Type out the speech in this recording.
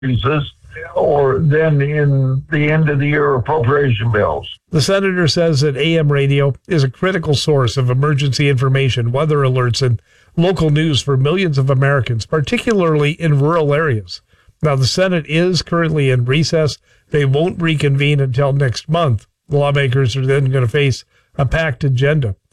increases or then in the end of the year appropriation bills. The senator says that AM radio is a critical source of emergency information, weather alerts, and local news for millions of Americans, particularly in rural areas. Now, the Senate is currently in recess. They won't reconvene until next month. Lawmakers are then going to face a packed agenda.